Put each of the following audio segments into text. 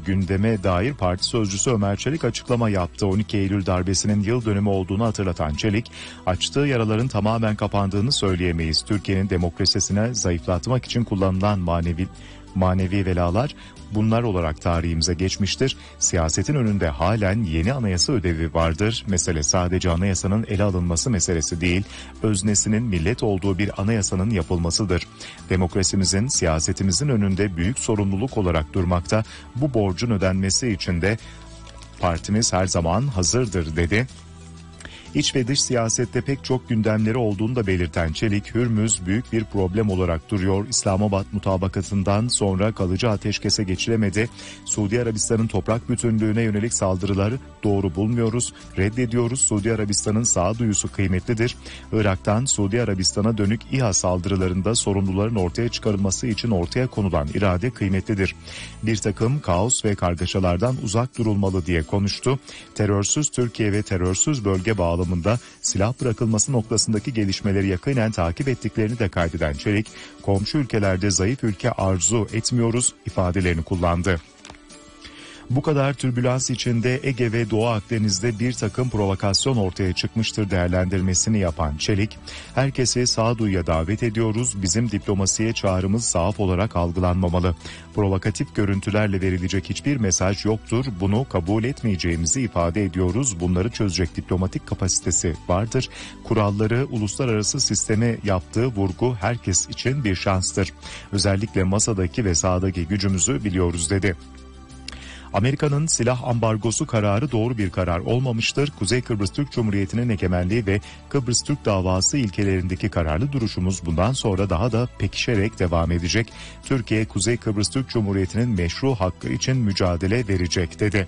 gündeme dair parti sözcüsü Ömer Çelik açıklama yaptı. 12 Eylül darbesinin yıl dönümü olduğunu hatırlatan Çelik, açtığı yaraların tamamen kapandığını söyleyemeyiz. Türkiye'nin demokrasisine zayıflatmak için kullanılan manevi velalar bunlar olarak tarihimize geçmiştir. Siyasetin önünde halen yeni anayasa ödevi vardır. Mesele sadece anayasanın ele alınması meselesi değil, öznesinin millet olduğu bir anayasanın yapılmasıdır. Demokrasimizin, siyasetimizin önünde büyük sorumluluk olarak durmakta. Bu borcun ödenmesi için de partimiz her zaman hazırdır dedi. İç ve dış siyasette pek çok gündemleri olduğunu da belirten Çelik, Hürmüz büyük bir problem olarak duruyor. İslamabad mutabakatından sonra kalıcı ateşkese geçilemedi. Suudi Arabistan'ın toprak bütünlüğüne yönelik saldırıları doğru bulmuyoruz, reddediyoruz. Suudi Arabistan'ın sağduyusu kıymetlidir. Irak'tan Suudi Arabistan'a dönük İHA saldırılarında sorumluların ortaya çıkarılması için ortaya konulan irade kıymetlidir. Bir takım kaos ve kargaşalardan uzak durulmalı diye konuştu. Terörsüz Türkiye ve terörsüz bölge bağlamında silah bırakılması noktasındaki gelişmeleri yakinen takip ettiklerini de kaydeden Çelik, komşu ülkelerde zayıf ülke arzu etmiyoruz ifadelerini kullandı. Bu kadar türbülans içinde Ege ve Doğu Akdeniz'de bir takım provokasyon ortaya çıkmıştır değerlendirmesini yapan Çelik, herkesi sağduyuya davet ediyoruz, bizim diplomasiye çağrımız zaaf olarak algılanmamalı. Provokatif görüntülerle verilecek hiçbir mesaj yoktur, bunu kabul etmeyeceğimizi ifade ediyoruz, bunları çözecek diplomatik kapasitesi vardır. Kuralları uluslararası sisteme yaptığı vurgu herkes için bir şanstır. Özellikle masadaki ve sahadaki gücümüzü biliyoruz dedi. Amerika'nın silah ambargosu kararı doğru bir karar olmamıştır. Kuzey Kıbrıs Türk Cumhuriyeti'nin egemenliği ve Kıbrıs Türk davası ilkelerindeki kararlı duruşumuz bundan sonra daha da pekişerek devam edecek. Türkiye, Kuzey Kıbrıs Türk Cumhuriyeti'nin meşru hakkı için mücadele verecek dedi.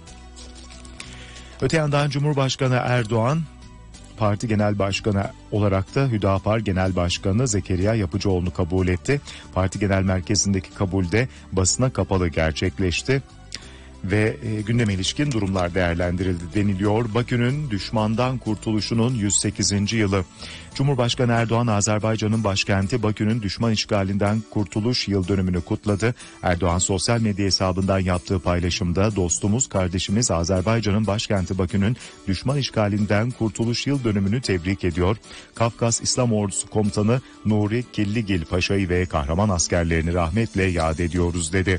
Öte yandan Cumhurbaşkanı Erdoğan, Parti Genel Başkanı olarak da Hüdapar Genel Başkanı Zekeriya Yapıcıoğlu'nu kabul etti. Parti Genel Merkezi'ndeki kabulde basına kapalı gerçekleşti ve gündeme ilişkin durumlar değerlendirildi deniliyor. Bakü'nün düşmandan kurtuluşunun 108. yılı. Cumhurbaşkanı Erdoğan, Azerbaycan'ın başkenti Bakü'nün düşman işgalinden kurtuluş yıl dönümünü kutladı. Erdoğan sosyal medya hesabından yaptığı paylaşımda dostumuz, kardeşimiz Azerbaycan'ın başkenti Bakü'nün düşman işgalinden kurtuluş yıl dönümünü tebrik ediyor. Kafkas İslam Ordusu Komutanı Nuri Killigil Paşa'yı ve kahraman askerlerini rahmetle yad ediyoruz dedi.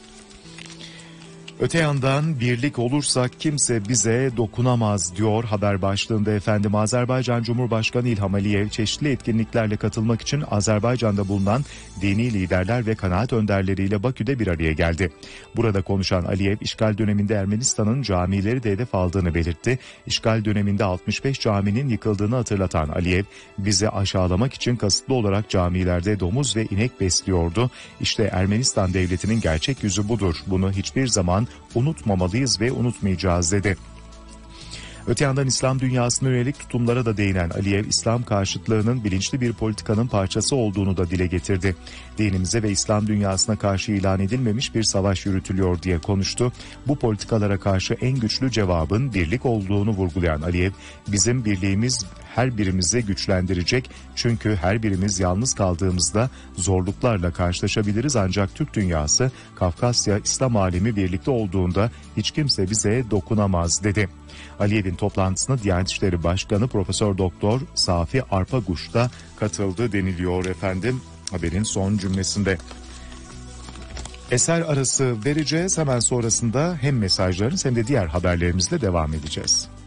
Öte yandan birlik olursak kimse bize dokunamaz diyor haber başlığında efendim. Azerbaycan Cumhurbaşkanı İlham Aliyev çeşitli etkinliklerle katılmak için Azerbaycan'da bulunan dini liderler ve kanaat önderleriyle Bakü'de bir araya geldi. Burada konuşan Aliyev, işgal döneminde Ermenistan'ın camileri de hedef aldığını belirtti. İşgal döneminde 65 caminin yıkıldığını hatırlatan Aliyev, bizi aşağılamak için kasıtlı olarak camilerde domuz ve inek besliyordu. İşte Ermenistan devletinin gerçek yüzü budur. Bunu hiçbir zaman unutmamalıyız ve unutmayacağız dedi. Öte yandan İslam dünyasına yönelik tutumlara da değinen Aliyev, İslam karşıtlığının bilinçli bir politikanın parçası olduğunu da dile getirdi. Dinimize ve İslam dünyasına karşı ilan edilmemiş bir savaş yürütülüyor diye konuştu. Bu politikalara karşı en güçlü cevabın birlik olduğunu vurgulayan Aliyev, bizim birliğimiz her birimizi güçlendirecek, çünkü her birimiz yalnız kaldığımızda zorluklarla karşılaşabiliriz, ancak Türk dünyası, Kafkasya, İslam alemi birlikte olduğunda hiç kimse bize dokunamaz dedi. Aliyev'in toplantısına Diyanet İşleri Başkanı Profesör Doktor Safi Arpaguş da katıldı deniliyor efendim haberin son cümlesinde. Eser arası vereceğiz, hemen sonrasında hem mesajlarınız hem de diğer haberlerimizle devam edeceğiz.